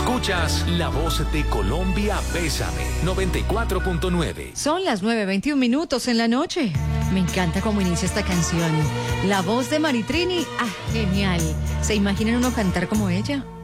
Escuchas La Voz de Colombia, Bésame, 94.9. Son las 9:21 en la noche. Me encanta cómo inicia esta canción. La voz de Maritrini, genial. ¿Se imaginan uno cantar como ella?